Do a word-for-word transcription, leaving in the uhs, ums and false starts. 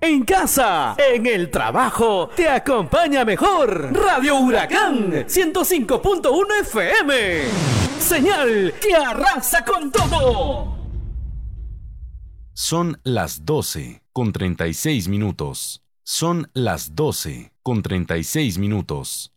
en casa, en el trabajo, te acompaña mejor. Radio Huracán ciento cinco punto uno F M. Señal que arrasa con todo. Son las doce con treinta y seis minutos. Son las doce con treinta y seis minutos.